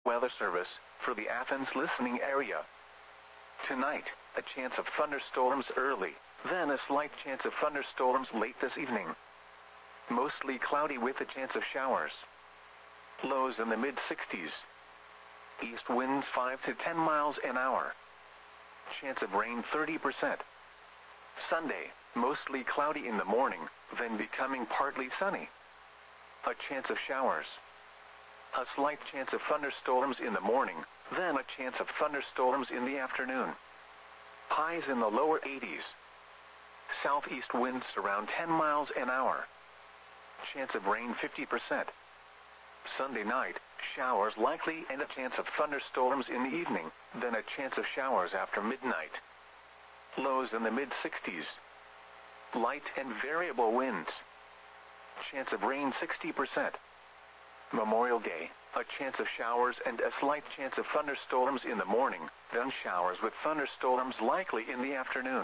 Weather Service for the Athens listening area. Tonight, a chance of thunderstorms early, then a slight chance of thunderstorms late this evening. Mostly cloudy with a chance of showers. Lows in the mid-60s. East winds 5 to 10 miles an hour. Chance of rain 30%. Sunday, mostly cloudy in the morning, then becoming partly sunny. A chance of showers. A slight chance of thunderstorms in the morning, then a chance of thunderstorms in the afternoon. Highs in the lower 80s. Southeast winds around 10 miles an hour. Chance of rain 50%. Sunday night, showers likely and a chance of thunderstorms in the evening, then a chance of showers after midnight. Lows in the mid-60s. Light and variable winds. Chance of rain 60%. Memorial Day, a chance of showers and a slight chance of thunderstorms in the morning, then showers with thunderstorms likely in the afternoon.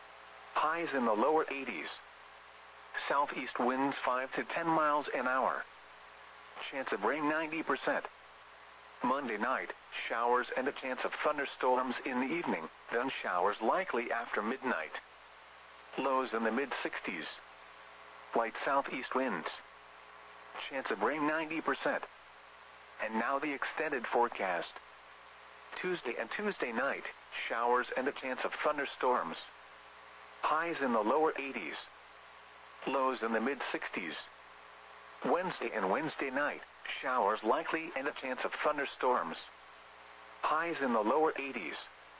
Highs in the lower 80s. Southeast winds 5 to 10 miles an hour. Chance of rain 90%. Monday night, showers and a chance of thunderstorms in the evening, then showers likely after midnight. Lows in the mid-60s. Light southeast winds. Chance of rain 90%. And now the extended forecast. Tuesday and Tuesday night, showers and a chance of thunderstorms. Highs in the lower 80s. Lows in the mid-60s. Wednesday and Wednesday night, showers likely and a chance of thunderstorms. Highs in the lower 80s.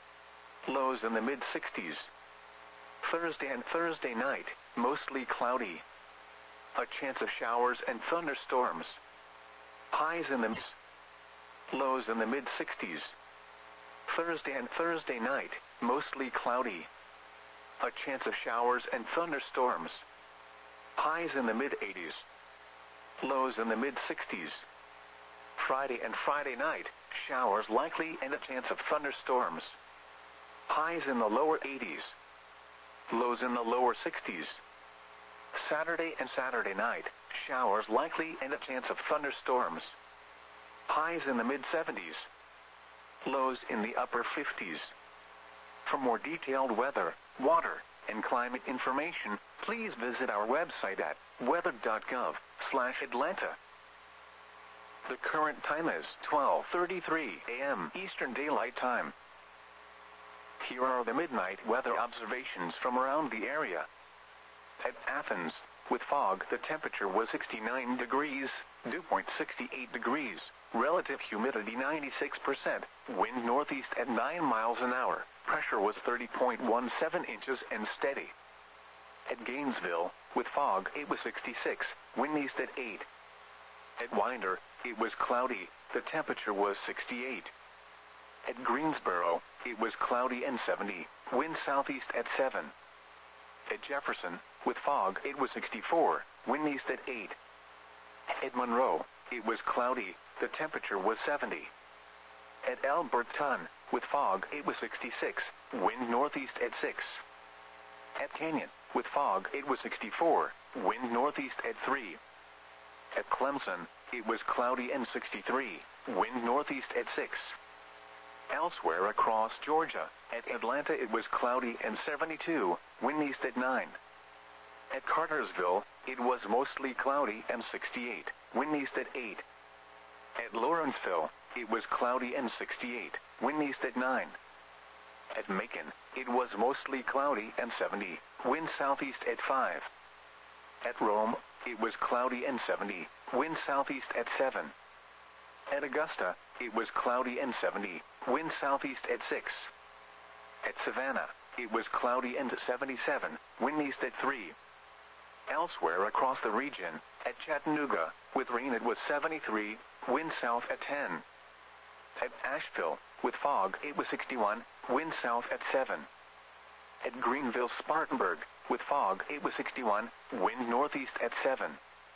Lows in the mid-60s. Thursday and Thursday night, mostly cloudy. A chance of showers and thunderstorms. Highs in the lows in the mid-60s. Thursday and Thursday night, mostly cloudy. A chance of showers and thunderstorms. Highs in the mid-80s. Lows in the mid-60s. Friday and Friday night, showers likely and a chance of thunderstorms. Highs in the lower 80s. Lows in the lower 60s. Saturday and Saturday night, showers likely and a chance of thunderstorms. Highs in the mid-70s. Lows in the upper 50s. For more detailed weather, water, and climate information, please visit our website at weather.gov/Atlanta. The current time is 12:33 a.m. Eastern Daylight Time. Here are the midnight weather observations from around the area. At Athens, with fog, the temperature was 69 degrees, dew point 68 degrees, relative humidity 96%, wind northeast at 9 miles an hour, pressure was 30.17 inches and steady. At Gainesville, with fog, it was 66, wind east at 8. At Winder, it was cloudy, the temperature was 68. At Greensboro, it was cloudy and 70, wind southeast at 7. At Jefferson, with fog, it was 64, wind east at 8. At Monroe, it was cloudy, the temperature was 70. At Alberton, with fog, it was 66, wind northeast at 6. At Canyon, with fog, it was 64, wind northeast at 3. At Clemson, it was cloudy and 63, wind northeast at 6. Elsewhere across Georgia, at Atlanta it was cloudy and 72, wind east at 9. At Cartersville, it was mostly cloudy and 68, wind east at 8. At Lawrenceville, it was cloudy and 68, wind east at 9. At Macon, it was mostly cloudy and 70, wind southeast at 5. At Rome, it was cloudy and 70, wind southeast at 7. At Augusta, it was cloudy and 70, wind southeast at 6. At Savannah, it was cloudy and 77, wind east at 3. Elsewhere across the region, at Chattanooga, with rain it was 73, wind south at 10. At Asheville, with fog, it was 61, wind south at 7. At Greenville-Spartanburg, with fog, it was 61, wind northeast at 7.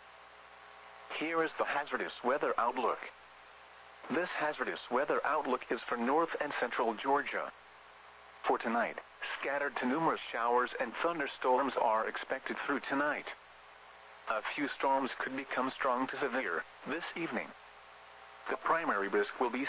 Here is the hazardous weather outlook. This hazardous weather outlook is for north and central Georgia. For tonight, scattered to numerous showers and thunderstorms are expected through tonight. A few storms could become strong to severe this evening. The primary risk will be